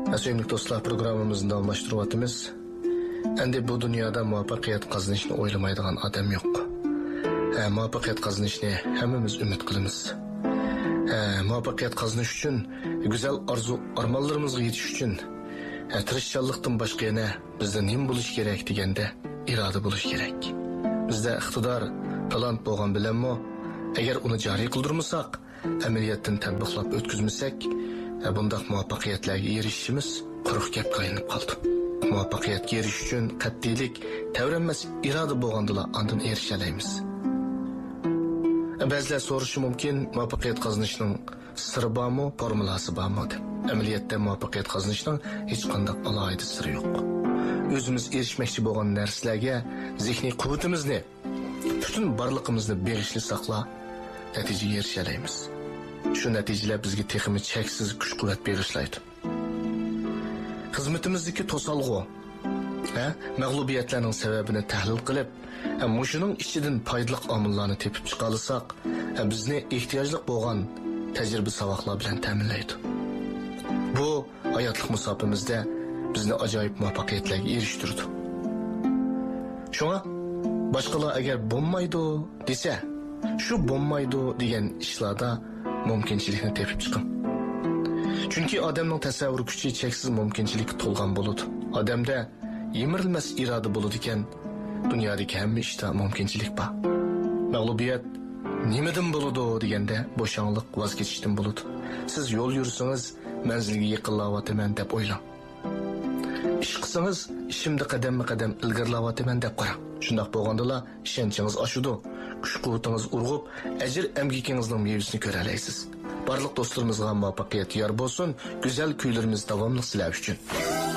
Sevimli dostlar, programımızda almıştırvatımız. Endi bu dünyada muvaffaqiyat kazanışını oylamaydigan adam yok. Muvaffaqiyat kazanışını hemimiz ümit kılımız. Muvaffaqiyat kazanış için, güzel arzu armanlarımızga yetiş için, tirishchanlikdan başka yana bizde nima bo'lish kerak deganda iroda bo'lish kerak. Bizde iqtidor, talant bo'lgan bilanmi, agar uni joriy qildirmasak, amaliyotdan tatbiqlab o'tkazmasak, bundaq muvaffaqiyatlarga erishishimiz quruq gapga aylanib qoldi. Muvaffaqiyatga erishish uchun qat'iylik, tavranmas iroda bo'lgandala ondan erisha olamiz. Ba'zilar so'rashi mumkin, muvaffaqiyat qozonishning siri bormi, formulasi bormi deb. Amaliyotda muvaffaqiyat qozonishning hech qanday alohida siri yo'q. O'zimiz erishmoqchi bo'lgan narsalarga zehniy quvvatimizni, butun borliqimizni bag'ishlasak, natijaga erisha olamiz. Shu natijalar bizga texmi cheksiz kuch-quvvat bag'ishlaydi. Xizmatimizdagi to'salg'u, mag'lubiyatlarning sababini tahlil qilib, mushuning ichidan foydali omillarni tepib chiqarsak, bizni ehtiyojli bo'lgan tajriba saboqlar bilan ta'minlaydi. Bu hayotlik musofimizda bizni ajoyib muvaffaqiyatlarga erishtirdi. Shunga boshqalar agar bo'lmaydi desa, shu bo'lmaydi degan ishlarda mumkinchilikni tepib chiqing. Chunki odamning tasavvur kuchi cheksiz mumkinchilikka to'lgan bo'ladi. Odamda yemirilmas iroda bo'ladi ekan, dunyodagi hamma ishda mumkinchilik bor. Mag'lubiyat nimadan bo'ladi deganda bo'shanliq voz kechishdan bo'ladi. Siz yo'l yursangiz, manzilga yaqinlayapman deb o'ylang. Ish qilsangiz, ishimda qadam-qadam ilgarilayapman deb qarang. Shundoq bo'lganda ishonchingiz oshadi, kuch-quvvatingiz urg'ib, ajr amgikingizning mevasini ko'ra olasiz. Barliq do'stlarimizga muvaffaqiyat yor bo'lsin, go'zal kuylarimiz davomli sizlar uchun.